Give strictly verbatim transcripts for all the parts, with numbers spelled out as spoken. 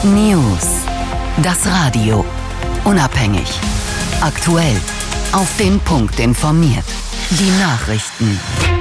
News. Das Radio. Unabhängig. Aktuell. Auf den Punkt informiert. Die Nachrichten.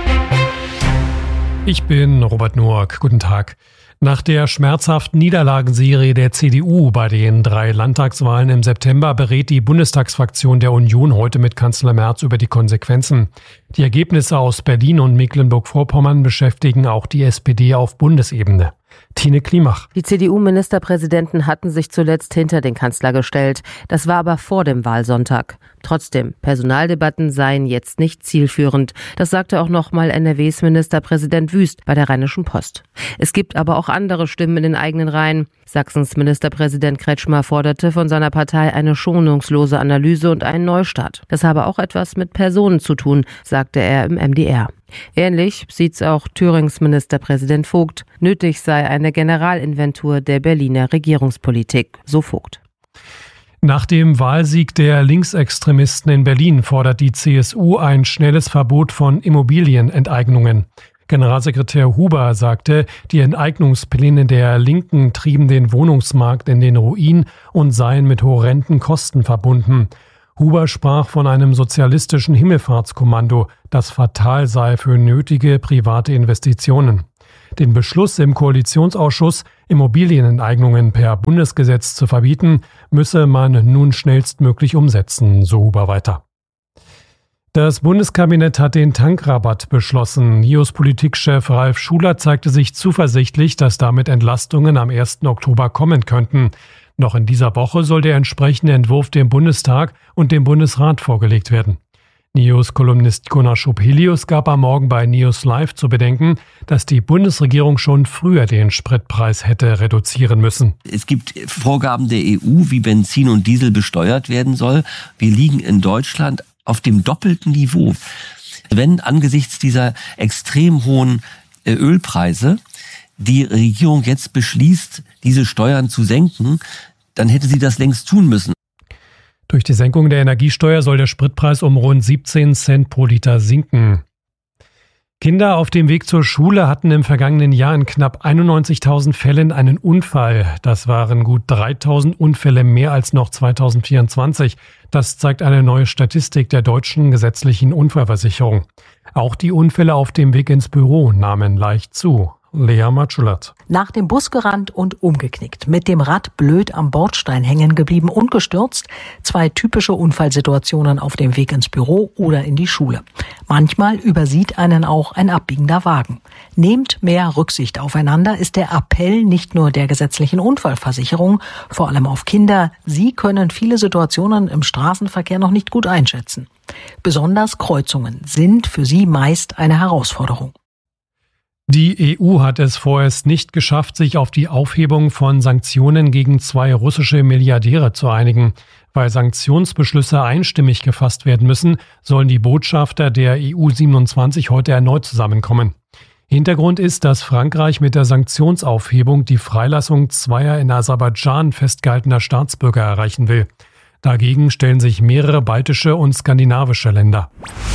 Ich bin Robert Noack. Guten Tag. Nach der schmerzhaften Niederlagenserie der C D U bei den drei Landtagswahlen im September berät die Bundestagsfraktion der Union heute mit Kanzler Merz über die Konsequenzen. Die Ergebnisse aus Berlin und Mecklenburg-Vorpommern beschäftigen auch die S P D auf Bundesebene. Tine Klimach. Die C D U-Ministerpräsidenten hatten sich zuletzt hinter den Kanzler gestellt. Das war aber vor dem Wahlsonntag. Trotzdem, Personaldebatten seien jetzt nicht zielführend. Das sagte auch nochmal N R Ws Ministerpräsident Wüst bei der Rheinischen Post. Es gibt aber auch andere Stimmen in den eigenen Reihen. Sachsens Ministerpräsident Kretschmer forderte von seiner Partei eine schonungslose Analyse und einen Neustart. Das habe auch etwas mit Personen zu tun, sagte er im M D R. Ähnlich sieht's auch Thürings Ministerpräsident Vogt. Nötig sei eine Generalinventur der Berliner Regierungspolitik, so Vogt. Nach dem Wahlsieg der Linksextremisten in Berlin fordert die C S U ein schnelles Verbot von Immobilienenteignungen. Generalsekretär Huber sagte, die Enteignungspläne der Linken trieben den Wohnungsmarkt in den Ruin und seien mit horrenden Kosten verbunden. Huber sprach von einem sozialistischen Himmelfahrtskommando, das fatal sei für nötige private Investitionen. Den Beschluss im Koalitionsausschuss, Immobilienenteignungen per Bundesgesetz zu verbieten, müsse man nun schnellstmöglich umsetzen, so Huber weiter. Das Bundeskabinett hat den Tankrabatt beschlossen. N I O S-Politikchef Ralf Schuler zeigte sich zuversichtlich, dass damit Entlastungen am ersten Oktober kommen könnten. Noch in dieser Woche soll der entsprechende Entwurf dem Bundestag und dem Bundesrat vorgelegt werden. N I O S-Kolumnist Gunnar Schopelius gab am Morgen bei N I O S Live zu bedenken, dass die Bundesregierung schon früher den Spritpreis hätte reduzieren müssen. Es gibt Vorgaben der E U, wie Benzin und Diesel besteuert werden soll. Wir liegen in Deutschland auf dem doppelten Niveau. Wenn angesichts dieser extrem hohen Ölpreise die Regierung jetzt beschließt, diese Steuern zu senken, dann hätte sie das längst tun müssen. Durch die Senkung der Energiesteuer soll der Spritpreis um rund siebzehn Cent pro Liter sinken. Kinder auf dem Weg zur Schule hatten im vergangenen Jahr in knapp einundneunzigtausend Fällen einen Unfall. Das waren gut dreitausend Unfälle mehr als noch zweitausendvierundzwanzig. Das zeigt eine neue Statistik der deutschen gesetzlichen Unfallversicherung. Auch die Unfälle auf dem Weg ins Büro nahmen leicht zu. Lea Matschulat. Nach dem Bus gerannt und umgeknickt, mit dem Rad blöd am Bordstein hängen geblieben und gestürzt. Zwei typische Unfallsituationen auf dem Weg ins Büro oder in die Schule. Manchmal übersieht einen auch ein abbiegender Wagen. Nehmt mehr Rücksicht aufeinander ist der Appell nicht nur der gesetzlichen Unfallversicherung, vor allem auf Kinder. Sie können viele Situationen im Straßenverkehr noch nicht gut einschätzen. Besonders Kreuzungen sind für sie meist eine Herausforderung. Die E U hat es vorerst nicht geschafft, sich auf die Aufhebung von Sanktionen gegen zwei russische Milliardäre zu einigen. Weil Sanktionsbeschlüsse einstimmig gefasst werden müssen, sollen die Botschafter der E U siebenundzwanzig heute erneut zusammenkommen. Hintergrund ist, dass Frankreich mit der Sanktionsaufhebung die Freilassung zweier in Aserbaidschan festgehaltener Staatsbürger erreichen will. Dagegen stellen sich mehrere baltische und skandinavische Länder.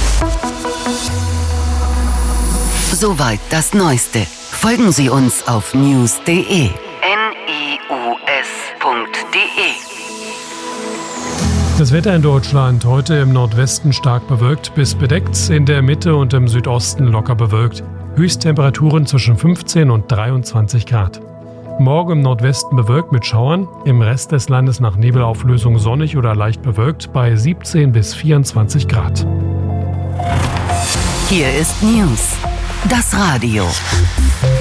Soweit das Neueste. Folgen Sie uns auf news punkt de. N I U S punkt de. Das Wetter in Deutschland heute im Nordwesten stark bewölkt bis bedeckt, in der Mitte und im Südosten locker bewölkt. Höchsttemperaturen zwischen fünfzehn und dreiundzwanzig Grad. Morgen im Nordwesten bewölkt mit Schauern, im Rest des Landes nach Nebelauflösung sonnig oder leicht bewölkt bei siebzehn bis vierundzwanzig Grad. Hier ist News. Das Radio.